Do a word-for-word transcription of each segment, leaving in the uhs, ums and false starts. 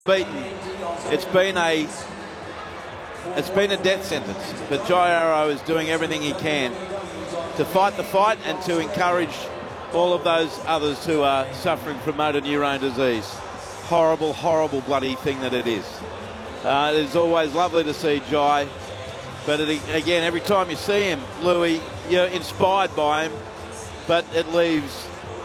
beaten. It's been a it's been a death sentence, but Jai Arrow is doing everything he can to fight the fight and to encourage all of those others who are suffering from motor neurone disease. Horrible, horrible bloody thing that it is. Uh, it's always lovely to see Jai, but it, again, every time you see him, Louis, you're inspired by him, but it leaves,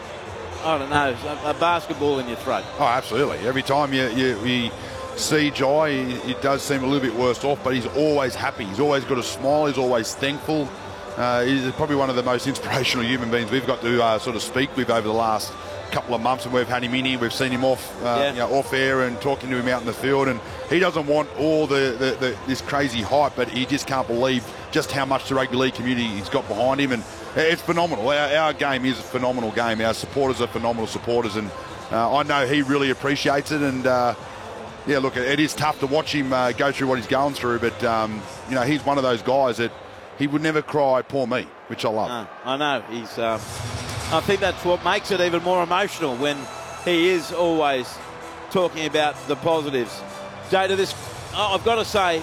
I don't know, a, a basketball in your throat. Oh, absolutely. Every time you, you, you see Jai, he, he does seem a little bit worse off, but he's always happy. He's always got a smile. He's always thankful. Uh, he's probably one of the most inspirational human beings we've got to uh, sort of speak with over the last couple of months, and we've had him in here. We've seen him off, uh, yeah. you know, off air and talking to him out in the field, and he doesn't want all the, the, the this crazy hype, but he just can't believe just how much the rugby league community he's got behind him, and it's phenomenal. Our, our game is a phenomenal game. Our supporters are phenomenal supporters, and uh, I know he really appreciates it. And uh, yeah, look, it is tough to watch him uh, go through what he's going through, but um, you know, he's one of those guys that he would never cry, poor me, which I love. No, I know. He's. Um, I think that's what makes it even more emotional when he is always talking about the positives. Jay, to this, I've got to say,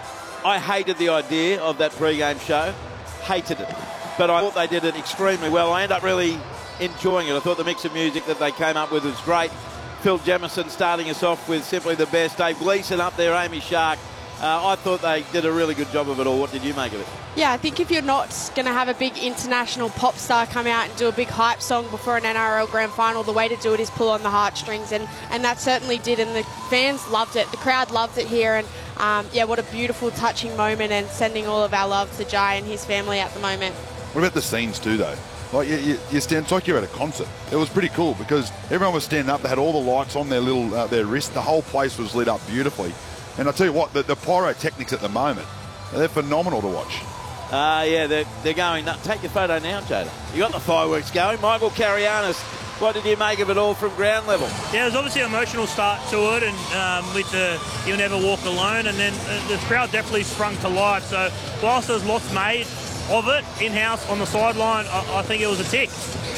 I hated the idea of that pre-game show. Hated it. But I thought they did it extremely well. I ended up really enjoying it. I thought the mix of music that they came up with was great. Phil Jemison starting us off with Simply the Best. Dave Gleeson up there, Amy Shark. Uh, I thought they did a really good job of it all. What did you make of it? Yeah, I think if you're not going to have a big international pop star come out and do a big hype song before an N R L Grand Final, the way to do it is pull on the heartstrings, and, and that certainly did, and the fans loved it. The crowd loved it here, and um, yeah, what a beautiful, touching moment, and sending all of our love to Jai and his family at the moment. What about the scenes too, though? Like you, you, you stand, it's like you're at a concert. It was pretty cool because everyone was standing up. They had all the lights on their little uh, their wrist. The whole place was lit up beautifully. And I'll tell you what, the, the pyrotechnics at the moment, they're phenomenal to watch. Uh, yeah, they're, they're going nuts. Take your photo now, Jada. You got the fireworks going. Michael Carianis, what did you make of it all from ground level? Yeah, there's obviously an emotional start to it, and um, with the You'll Never Walk Alone, and then uh, the crowd definitely sprung to life. So whilst there's lots made of it in-house on the sideline, I, I think it was a tick.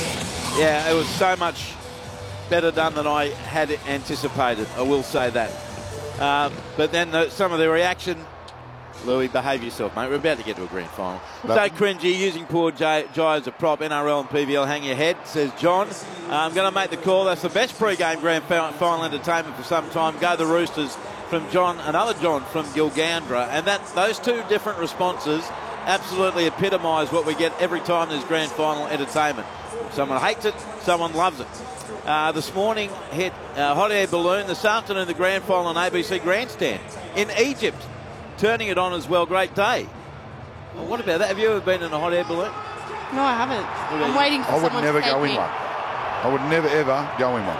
Yeah, it was so much better done than I had anticipated. I will say that. Um, but then the, some of the reaction, Louis, behave yourself, mate. We're about to get to a grand final. So cringy, using poor Jai, Jai as a prop, N R L and P V L, hang your head, says John. Uh, I'm going to make the call. That's the best pre-game grand final entertainment for some time. Go the Roosters from John, another John from Gilgandra. And that those two different responses absolutely epitomise what we get every time there's grand final entertainment. Someone hates it, someone loves it. Uh, this morning hit uh, hot air balloon. This afternoon the grand final on A B C Grandstand in Egypt. Turning it on as well. Great day. Well, what about that? Have you ever been in a hot air balloon? No, I haven't. I'm you? waiting for I would someone never to take go in me. one. I would never, ever go in one.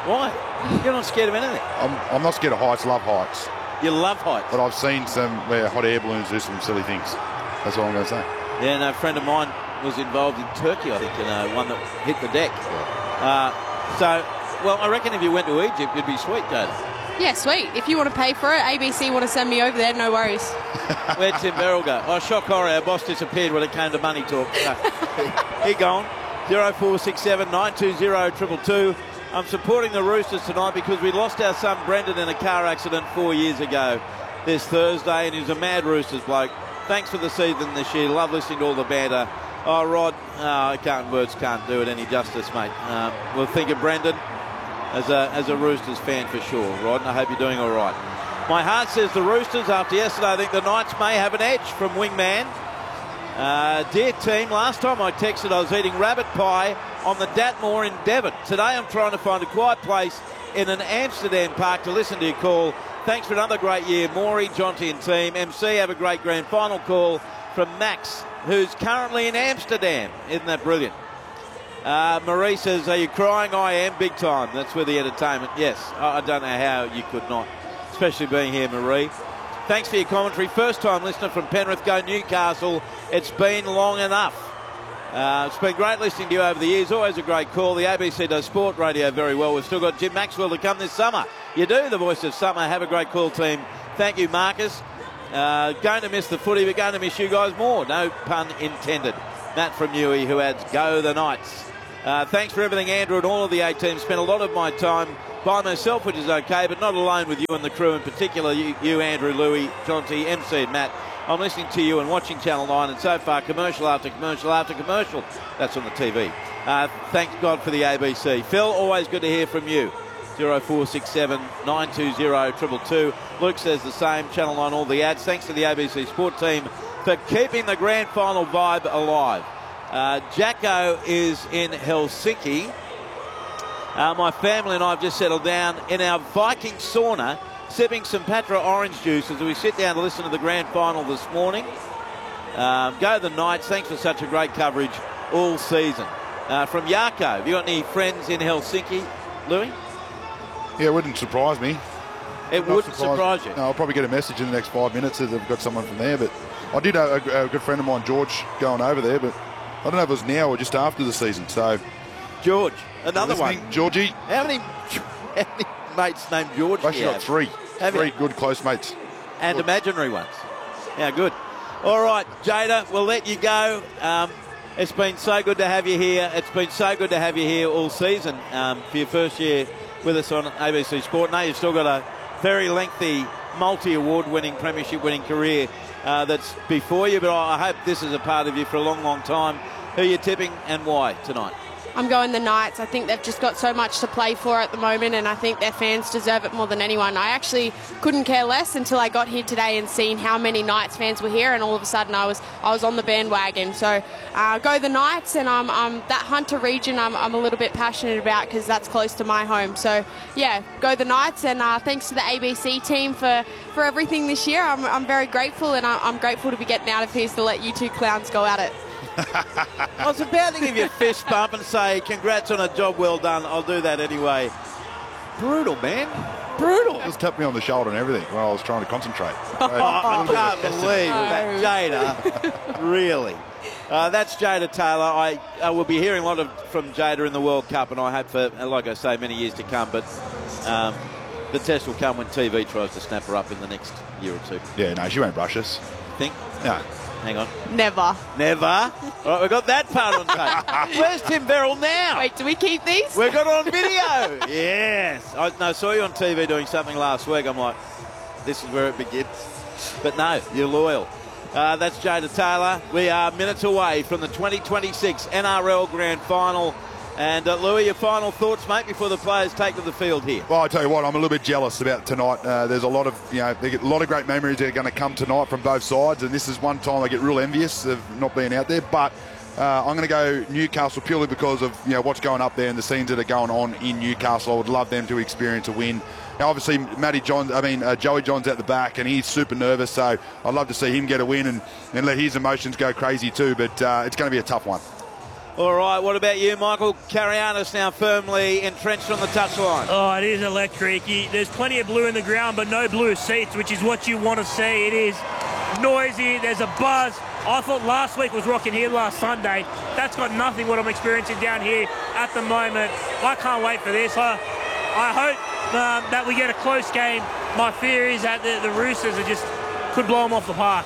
Why? You're not scared of anything. I'm, I'm not scared of heights, love heights. You love heights. But I've seen some where hot air balloons do some silly things. That's all I'm going to say. Yeah, no, a friend of mine was involved in Turkey, I think, in uh, one that hit the deck. Uh, so, well, I reckon if you went to Egypt, it'd be sweet, Jada. Yeah, sweet. If you want to pay for it, A B C want to send me over there, no worries. Where'd Tim Beryl go? Oh, shock horror, our boss disappeared when it came to money talk. No. He gone. zero four six seven nine two zero two two two. I'm supporting the Roosters tonight because we lost our son Brendan in a car accident four years ago this Thursday, and he was a mad Roosters bloke. Thanks for the season this year. Love listening to all the banter. Oh, Rod, oh, I can't, words can't do it any justice, mate. Um, we'll think of Brendan as a, as a Roosters fan for sure, Rod, and I hope you're doing all right. My heart says the Roosters. After yesterday, I think the Knights may have an edge from Wingman. Uh, dear team, last time I texted I was eating rabbit pie on the Datmore in Devon. Today I'm trying to find a quiet place in an Amsterdam park to listen to your call. Thanks for another great year, Maury, Jonty and team. M C, have a great grand final call from Max, who's currently in Amsterdam. Isn't that brilliant? Uh, Marie says, are you crying? I am, big time. That's where the entertainment. Yes, I, I don't know how you could not, especially being here, Marie. Thanks for your commentary. First time listener from Penrith, go Newcastle. It's been long enough. Uh, it's been great listening to you over the years. Always a great call. The A B C does sport radio very well. We've still got Jim Maxwell to come this summer. You do, the voice of summer. Have a great call, team. Thank you, Marcus. Uh, going to miss the footy, but going to miss you guys more. No pun intended. Matt from Newey, who adds, go the Knights. Uh, thanks for everything, Andrew, and all of the A team. Spent a lot of my time by myself, which is okay, but not alone with you and the crew, in particular you, you Andrew, Louis, Jonty, M C and Matt. I'm listening to you and watching Channel nine, and so far commercial after commercial after commercial. That's on the T V. Uh, thank God for the A B C. Phil, always good to hear from you. zero four six seven nine two zero two two two. Luke says the same. Channel nine, all the ads. Thanks to the A B C Sport team for keeping the grand final vibe alive. Uh, Jacko is in Helsinki. Uh, my family and I have just settled down in our Viking sauna, sipping some Patra orange juice as we sit down to listen to the grand final this morning. Um, go the Knights. Thanks for such a great coverage all season. Uh, from Jarko, have you got any friends in Helsinki, Louis? Yeah, it wouldn't surprise me. It Not wouldn't surprise you. No, I'll probably get a message in the next five minutes if I've got someone from there. But I did have a, a good friend of mine, George, going over there, but I don't know if it was now or just after the season. So, George, another one. Georgie. How many, how many mates named George? I've actually got three. Have three you? good close mates. And good. Imaginary ones. Yeah, good. All right, Jada, we'll let you go. Um, it's been so good to have you here. It's been so good to have you here all season um, for your first year with us on A B C Sport. Now you've still got a very lengthy, multi-award winning, premiership winning career uh, that's before you, but I hope this is a part of you for a long, long time. Who are you tipping and why tonight? I'm going the Knights. I think they've just got so much to play for at the moment, and I think their fans deserve it more than anyone. I actually couldn't care less until I got here today and seen how many Knights fans were here, and all of a sudden I was I was on the bandwagon. So uh, go the Knights, and um, um, that Hunter region I'm, I'm a little bit passionate about because that's close to my home. So yeah, go the Knights, and uh, thanks to the A B C team for, for everything this year. I'm, I'm very grateful, and I, I'm grateful to be getting out of here to let you two clowns go at it. I was about to give you a fist bump and say, congrats on a job well done. I'll do that anyway. Brutal, man. Brutal. Just tapped me on the shoulder and everything while I was trying to concentrate. Oh, I can't believe that. Jada. Really. Uh, that's Jada Taylor. I, I will be hearing a lot of from Jada in the World Cup, and I hope for, like I say, many years to come. But um, the test will come when T V tries to snap her up in the next year or two. Yeah, no, she won't brush us. Think? No. Hang on. Never. Never. All right, we've got that part on tape. Where's Tim Beryl now? Wait, do we keep these? We've got it on video. Yes. I no, saw you on T V doing something last week. I'm like, this is where it begins. But no, you're loyal. Uh, that's Jada Taylor. We are minutes away from the twenty twenty-six N R L Grand Final. And uh, Louis, your final thoughts, mate, before the players take to the field here? Well, I tell you what, I'm a little bit jealous about tonight. Uh, there's a lot of, you know, they get a lot of great memories that are going to come tonight from both sides, and this is one time I get real envious of not being out there. But uh, I'm going to go Newcastle purely because of, you know, what's going up there and the scenes that are going on in Newcastle. I would love them to experience a win. Now, obviously, Matty John, I mean, uh, Joey John's at the back, and he's super nervous, so I'd love to see him get a win and, and let his emotions go crazy too. But uh, it's going to be a tough one. All right, what about you, Michael? Carianis now firmly entrenched on the touchline. Oh, it is electric. You, there's plenty of blue in the ground, but no blue seats, which is what you want to see. It is noisy. There's a buzz. I thought last week was Rocking Hill last Sunday. That's got nothing what I'm experiencing down here at the moment. I can't wait for this. I, I hope um, that we get a close game. My fear is that the, the Roosters are just could blow them off the park.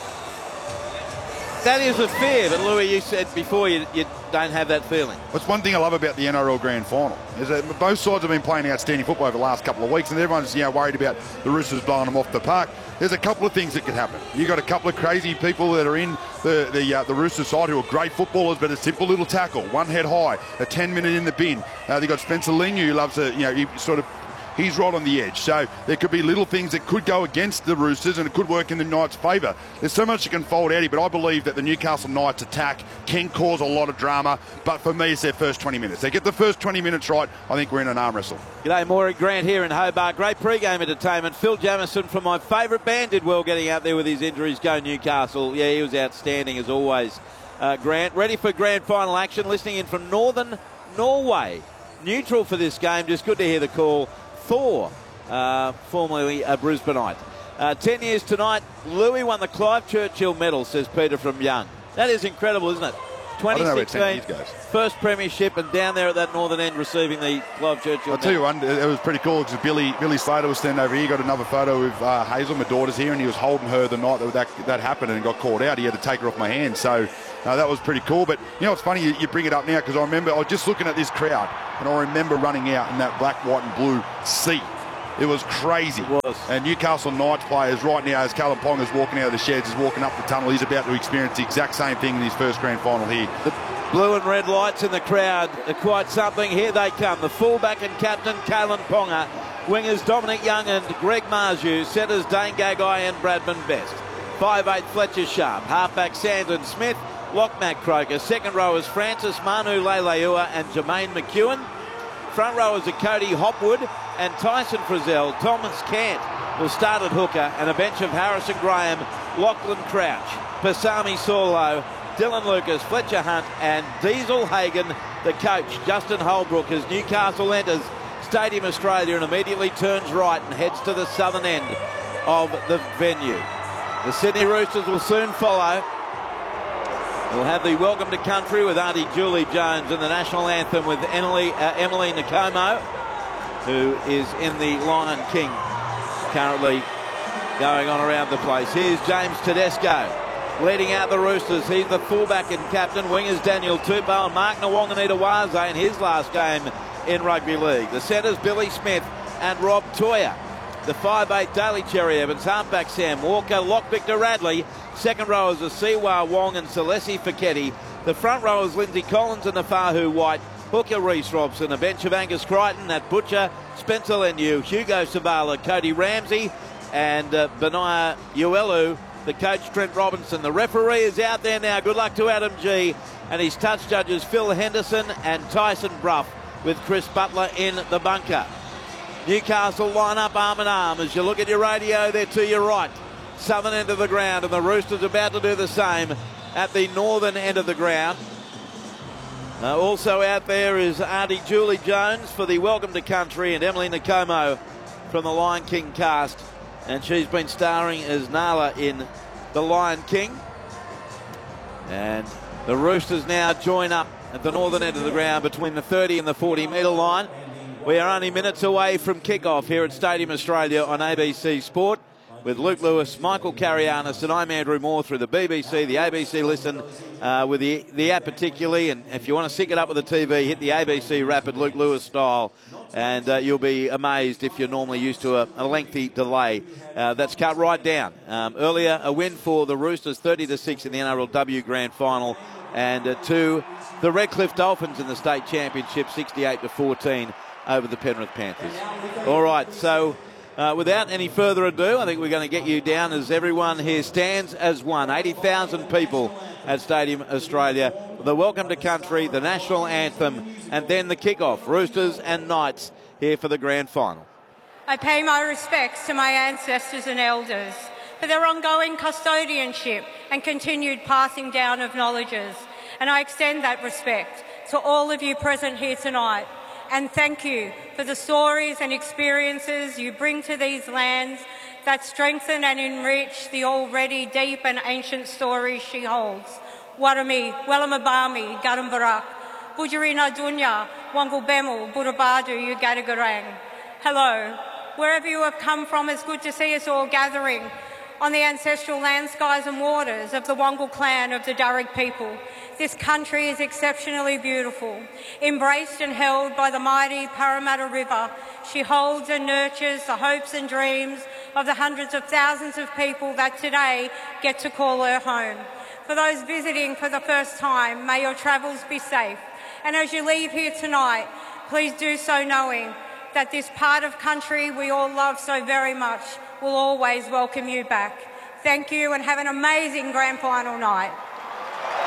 That is a fear, but Louis, you said before you, you don't have that feeling. That's one thing I love about the N R L Grand Final is that both sides have been playing outstanding football over the last couple of weeks, and everyone's, you know, worried about the Roosters blowing them off the park. There's a couple of things that could happen. You've got a couple of crazy people that are in the the, uh, the Roosters side who are great footballers, but a simple little tackle, one head high, a ten minute in the bin. Uh, they've got Spencer Leniu who loves to, you know, he sort of. He's right on the edge. So there could be little things that could go against the Roosters and it could work in the Knights' favour. There's so much that can fold out here, but I believe that the Newcastle Knights attack can cause a lot of drama. But for me, it's their first twenty minutes. They get the first twenty minutes right, I think we're in an arm wrestle. G'day, Maury Grant here in Hobart. Great pre-game entertainment. Phil Jamieson from my favourite band did well getting out there with his injuries. Go Newcastle. Yeah, he was outstanding as always. Uh, Grant, ready for grand final action. Listening in from Northern Norway. Neutral for this game. Just good to hear the call. Thor. Uh, formerly a Brisbaneite. Uh, ten years tonight, Louis won the Clive Churchill Medal, says Peter from Young. That is incredible, isn't it? I don't know where twenty ten sixteen, years goes. first premiership, and down there at that northern end receiving the Clive Churchill. I'll tell you one, it was pretty cool because Billy Billy Slater was standing over here, got another photo with uh, Hazel, my daughter's here, and he was holding her the night that that, that happened and got caught out. He had to take her off my hand, so uh, that was pretty cool. But you know, it's funny you, you bring it up now because I remember I was just looking at this crowd and I remember running out in that black, white and blue sea. It was crazy. It was. And Newcastle Knights players right now, as Callum Pong is walking out of the sheds, is walking up the tunnel, he's about to experience the exact same thing in his first grand final here. The blue and red lights in the crowd are quite something. Here they come. The fullback and captain, Kalen Ponga. Wingers Dominic Young and Greg Marju. Centres Dane Gagai and Bradman Best. five eight Fletcher Sharp. Halfback Sandon Smith. Lock Matt Croker. Second rowers Francis Manu Leileua and Jermaine McEwen. Front rowers are Cody Hopwood and Tyson Frizzell. Thomas Cant will start at hooker, and a bench of Harrison Graham, Lachlan Crouch, Pasami Sorlo, Dylan Lucas, Fletcher Hunt and Diesel Hagen, the coach, Justin Holbrook, as Newcastle enters Stadium Australia and immediately turns right and heads to the southern end of the venue. The Sydney Roosters will soon follow. We'll have the Welcome to Country with Auntie Julie Jones and the national anthem with Emily, uh, Emily Nakomo, who is in the Lion King currently going on around the place. Here's James Tedesco leading out the Roosters. He's the fullback and captain. Wingers Daniel Tupou and Mark Nwanganita-Waze in his last game in rugby league. The centres Billy Smith and Rob Toya. The five eight Daly Cherry Evans, halfback Sam Walker, lock Victor Radley. Second rowers are Siwa Wong and Celeste Fiketti. The front rowers Lindsay Collins and Nafahu White. Hooker Reece Robson, a bench of Angus Crichton, Nat Butcher, Spencer Leniu, Hugo Savala, Cody Ramsey and uh, Benaiah Uelu. The coach Trent Robinson. The referee is out there now. Good luck to Adam G. And his touch judges Phil Henderson and Tyson Bruff with Chris Butler in the bunker. Newcastle line up arm in arm. As you look at your radio, they're to your right. Southern end of the ground, and the Roosters about to do the same at the northern end of the ground. Uh, also out there is Auntie Julie Jones for the Welcome to Country and Emily Nakomo from the Lion King cast. And she's been starring as Nala in The Lion King. And the Roosters now join up at the northern end of the ground between the thirty and the forty metre line. We are only minutes away from kick-off here at Stadium Australia on A B C Sport with Luke Lewis, Michael Carianis, and I'm Andrew Moore through the B B C, the A B C Listen, uh, with the, the app particularly. And if you want to sync it up with the T V, hit the A B C Rapid Luke Lewis style, and uh, you'll be amazed if you're normally used to a, a lengthy delay. Uh, that's cut right down. Um, earlier, a win for the Roosters, thirty to six in the N R L W Grand Final, and uh, to the Redcliffe Dolphins in the state championship, sixty-eight to fourteen. Over the Penrith Panthers. All right, so uh, without any further ado, I think we're going to get you down as everyone here stands as one. eighty thousand people at Stadium Australia. The Welcome to Country, the national anthem, and then the kick-off. Roosters and Knights here for the grand final. I pay my respects to my ancestors and elders for their ongoing custodianship and continued passing down of knowledges. And I extend that respect to all of you present here tonight. And thank you for the stories and experiences you bring to these lands that strengthen and enrich the already deep and ancient stories she holds. Warami, Wellamabami, Garambarak, Budjarina Dunya, Wangulbemu, Burabadu, Ugadagarang. Hello. Wherever you have come from, it's good to see us all gathering on the ancestral land, skies and waters of the Wangal clan of the Darug people. This country is exceptionally beautiful. Embraced and held by the mighty Parramatta River, she holds and nurtures the hopes and dreams of the hundreds of thousands of people that today get to call her home. For those visiting for the first time, may your travels be safe. And as you leave here tonight, please do so knowing that this part of country we all love so very much will always welcome you back. Thank you and have an amazing grand final night.